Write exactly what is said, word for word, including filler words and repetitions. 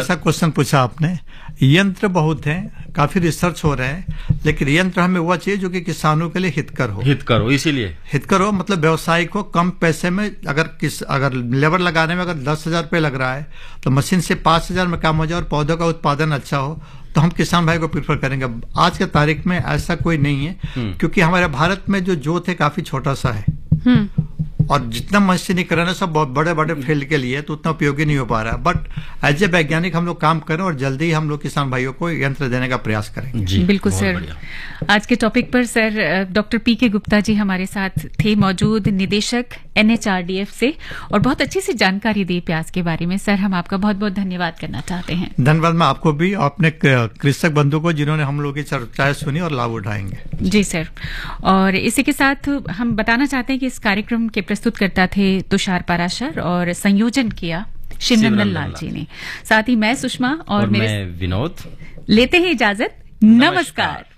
अच्छा क्वेश्चन पूछा आपने। यंत्र बहुत हैं, काफी रिसर्च हो रहे हैं, लेकिन यंत्र हमें हुआ चाहिए जो कि किसानों के लिए हितकर हो। हितकर हो, इसीलिए हितकर हो मतलब व्यवसायिक हो, कम पैसे में। अगर किस अगर लेबर लगाने में अगर दस हजार रुपये लग रहा है तो मशीन से पांच हजार में काम हो जाए और पौधों का उत्पादन अच्छा हो तो हम किसान भाई को प्रीफर करेंगे। आज के तारीख में ऐसा कोई नहीं है, क्योंकि हमारे भारत में जो जोत है काफी छोटा सा है और जितना मशीनीकरण है सब बहुत बड़े बड़े फील्ड के लिए, तो उतना उपयोगी नहीं हो पा रहा है। बट एज ए वैज्ञानिक हम लोग काम करें और जल्दी ही हम लोग किसान भाइयों को यंत्र देने का प्रयास करेंगे। जी बिल्कुल सर। आज के टॉपिक पर सर डॉक्टर पी के गुप्ता जी हमारे साथ थे मौजूद, निदेशक N H R D F से, और बहुत अच्छी सी जानकारी दी प्याज के बारे में। सर हम आपका बहुत बहुत धन्यवाद करना चाहते हैं। धन्यवाद मैं आपको भी, अपने कृषक बंधु को जिन्होंने हम लोग की चर्चाएं सुनी और लाभ उठाएंगे। जी सर। और इसी के साथ हम बताना चाहते हैं कि इस कार्यक्रम के प्रस्तुतकर्ता थे तुषार पाराशर और संयोजन किया शिवनंदन लाल जी ने। साथ ही मैं सुषमा और, और मेरे मैं विनोद लेते हैं इजाजत। नमस्कार।